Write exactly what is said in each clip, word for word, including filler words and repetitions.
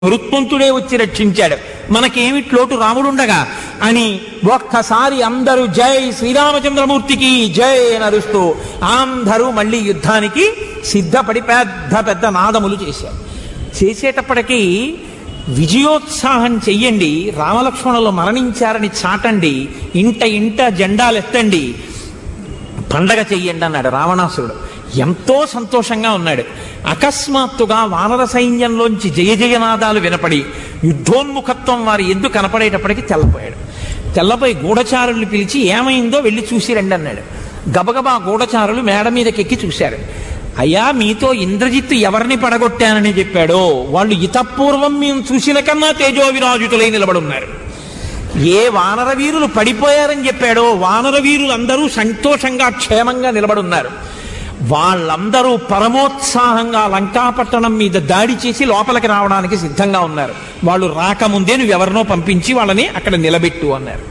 వృత్వంతుడే వచ్చి రక్షించాడు, మనకేమిటి లోటు రాముడుండగా అని ఒక్కసారి అందరూ జై శ్రీరామచంద్రమూర్తికి జై నరుస్తూ అందరూ మళ్ళీ యుద్ధానికి సిద్ధపడి పెద్ద పెద్ద నాదములు చేశారు. చేసేటప్పటికీ విజయోత్సాహం చెయ్యండి, రామలక్ష్మణులు మరణించారని చాటండి, ఇంట ఇంట జెండాలెత్తండి, పండగ చెయ్యండి అన్నాడు రావణాసురుడు. ఎంతో సంతోషంగా ఉన్నాడు. అకస్మాత్తుగా వానర సైన్యంలోంచి జయ జయనాదాలు వినపడి యుద్ధోన్ముఖత్వం వారి ఎందుకు కనపడేటప్పటికి తెల్లపోయాడు. తెల్లపోయి గూఢచారుల్ని పిలిచి ఏమైందో వెళ్ళి చూసి రండి అన్నాడు. గబగబా గూఢచారులు మేడ మీదకెక్కి చూశారు. అయ్యా, మీతో ఇంద్రజిత్తు ఎవరిని పడగొట్టానని చెప్పాడో వాళ్ళు ఇతపూర్వం మేము చూసిన కన్నా తేజోవిరాజుతులై నిలబడున్నారు. ఏ వానర వీరులు పడిపోయారని చెప్పాడో వానర వీరులందరూ సంతోషంగా క్షేమంగా నిలబడున్నారు. వాళ్ళందరూ పరమోత్సాహంగా లంకాపట్టణం మీద దాడి చేసి లోపలికి రావడానికి సిద్ధంగా ఉన్నారు. వాళ్ళు రాకముందే నువ్వెవరినో పంపించి వాళ్ళని అక్కడ నిలబెట్టు అన్నారు.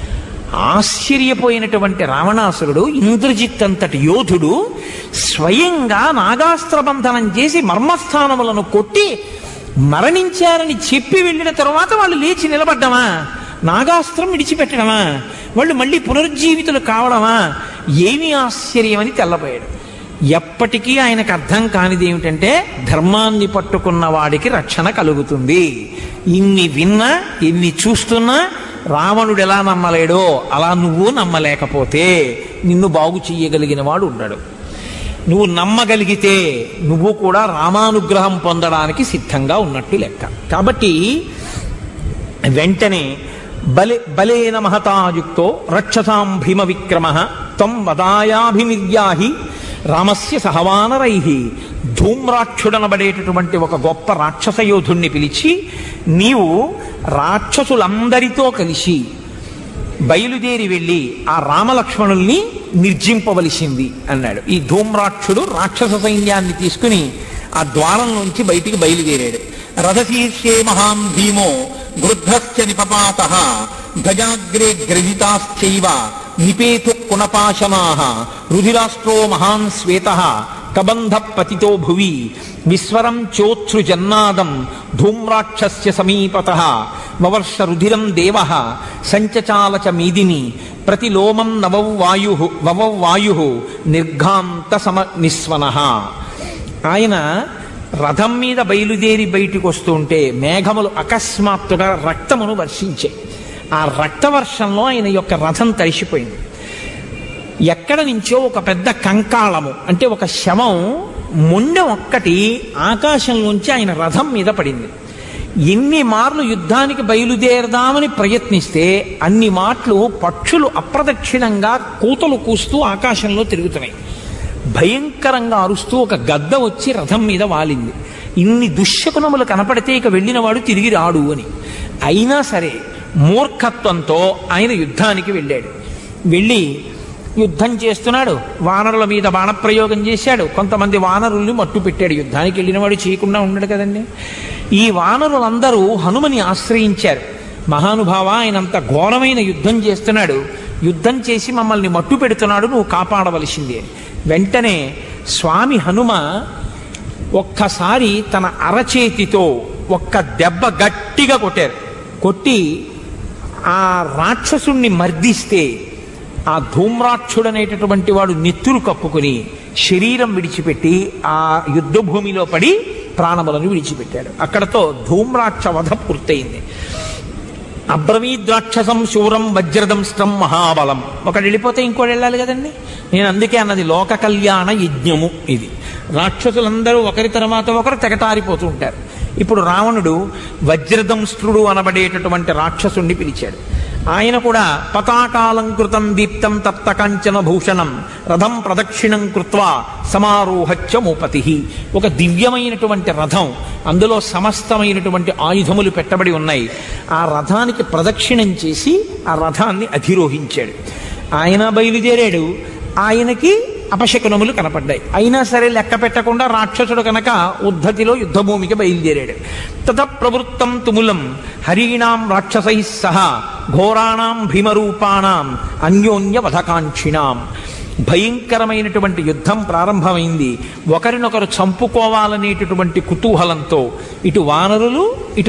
ఆశ్చర్యపోయినటువంటి రావణాసురుడు, ఇంద్రజిత్ అంతటి యోధుడు, స్వయంగా నాగాస్త్రబంధనం చేసి మర్మస్థానములను కొట్టి మరణించారని చెప్పి వెళ్ళిన తరువాత వాళ్ళు లేచి నిలబడ్డమా, నాగాస్త్రం విడిచిపెట్టడమా, వాళ్ళు మళ్ళీ పునరుజ్జీవితులు కావడమా, ఏమి ఆశ్చర్యమని తెల్లపోయాడు. ఎప్పటికీ ఆయనకు అర్థం కానిది ఏమిటంటే ధర్మాన్ని పట్టుకున్న వాడికి రక్షణ కలుగుతుంది. ఇన్ని విన్నా ఇన్ని చూస్తున్నా రావణుడు ఎలా నమ్మలేడో అలా నువ్వు నమ్మలేకపోతే నిన్ను బాగు చెయ్యగలిగిన వాడు ఉన్నాడు. నువ్వు నమ్మగలిగితే నువ్వు కూడా రామానుగ్రహం పొందడానికి సిద్ధంగా ఉన్నట్టు లెక్క. కాబట్టి వెంటనే బలే బలేన మహతాయుక్తో రక్షసాం భీమ విక్రమ త్వం వదాయాభినిర్యాహి రామస్య సహవానరై ధూమ్రాక్షుడనబడేటటువంటి ఒక గొప్ప రాక్షస యోధుణ్ణి పిలిచి నీవు రాక్షసులందరితో కలిసి బయలుదేరి వెళ్ళి ఆ రామలక్ష్మణుల్ని నిర్జింపవలసింది అన్నాడు. ఈ ధూమ్రాక్షుడు రాక్షస సైన్యాన్ని తీసుకుని ఆ ద్వారం నుంచి బయటికి బయలుదేరాడు. రథశీర్షే మహాన్ భీమో గృధ్రశ్చ నిపపాతః గజాగ్రే గ్రజితాశ్చైవ నిపేతు కుణపాశనాః రుధిరాస్ట్రో మహాన్ శ్వేతః కబంధ పతితో భువి విస్వరం చోత్సృజన్నాదం ధూమ్రాక్షస్య సమీపతః వవర్ష రుధిరం దేవః సంచచాల చ మీదిని ప్రతిలోమం నవౌ వాయు వవౌ వాయు నిర్ఘాంత సమ నిస్వనః. ఆయన రథం మీద బయలుదేరి బయటికి వస్తుంటే మేఘములు అకస్మాత్తుగా రక్తమును వర్షించాయి. ఆ రక్తవర్షంలో ఆయన యొక్క రథం తడిసిపోయింది. ఎక్కడ నుంచో ఒక పెద్ద కంకాళము అంటే ఒక శవం మొండెం ఒక్కటి ఆకాశంలోంచి ఆయన రథం మీద పడింది. ఎన్ని మార్లు యుద్ధానికి బయలుదేరదామని ప్రయత్నిస్తే అన్ని మాటలు పక్షులు అప్రదక్షిణంగా కూతలు కూస్తూ ఆకాశంలో తిరుగుతున్నాయి. భయంకరంగా అరుస్తూ ఒక గద్ద వచ్చి రథం మీద వాలింది. ఇన్ని దుశ్శకునములు కనపడితే ఇక వెళ్ళినవాడు తిరిగి రాడు అని. అయినా సరే మూర్ఖత్వంతో ఆయన యుద్ధానికి వెళ్ళాడు. వెళ్ళి యుద్ధం చేస్తున్నాడు. వానరుల మీద బాణప్రయోగం చేశాడు. కొంతమంది వానరుల్ని మట్టు పెట్టాడు. యుద్ధానికి వెళ్ళినవాడు చేయకుండా ఉండడు కదండి. ఈ వానరులందరూ హనుమని ఆశ్రయించారు. మహానుభావ, ఆయనంత ఘోరమైన యుద్ధం చేస్తున్నాడు, యుద్ధం చేసి మమ్మల్ని మట్టు పెడుతున్నాడు, నువ్వు కాపాడవలసిందే. వెంటనే స్వామి హనుమ ఒక్కసారి తన అరచేతితో ఒక్క దెబ్బ గట్టిగా కొట్టారు. కొట్టి ఆ రాక్షసుణ్ణి మర్దిస్తే ఆ ధూమ్రాక్షుడనేటటువంటి వాడు నెత్తురు కప్పుకుని శరీరం విడిచిపెట్టి ఆ యుద్ధ భూమిలో పడి ప్రాణములను విడిచిపెట్టాడు. అక్కడతో ధూమ్రాక్ష వధ పూర్తయింది. అబ్రవీద్రాక్షసం శూరం వజ్రదంస్ట్రం మహాబలం. ఒకటి వెళ్ళిపోతే ఇంకోటి వెళ్ళాలి కదండి. నేను అందుకే అన్నది లోక కళ్యాణ యజ్ఞము ఇది. రాక్షసులందరూ ఒకరి తర్వాత ఒకరు తెగటారిపోతూ ఉంటారు. ఇప్పుడు రావణుడు వజ్రదంస్ట్రుడు అనబడేటటువంటి రాక్షసుణ్ణి పిలిచాడు. ఆయన కూడా పతాకాలంకృతం దీప్తం తప్త కాంచన భూషణం రథం ప్రదక్షిణం కృత్వా సమారోహచ్చ మూపతి. ఒక దివ్యమైనటువంటి రథం, అందులో సమస్తమైనటువంటి ఆయుధములు పెట్టబడి ఉన్నాయి. ఆ రథానికి ప్రదక్షిణం చేసి ఆ రథాన్ని అధిరోహించాడు. ఆయన బయలుదేరాడు. ఆయనకి అపశకునములు కనపడ్డాయి. అయినా సరే లెక్క పెట్టకుండా రాక్షసుడు కనుక ఉద్ధతిలో యుద్ధభూమికి బయలుదేరాడు. తత ప్రవృత్తం తుములం హరీణాం రాక్షసై సహ ఘోరాణం భీమరూపాణం అన్యోన్య వధకాంక్షిణాం. భయంకరమైనటువంటి యుద్ధం ప్రారంభమైంది. ఒకరినొకరు చంపుకోవాలనేటటువంటి కుతూహలంతో ఇటు వానరులు ఇటు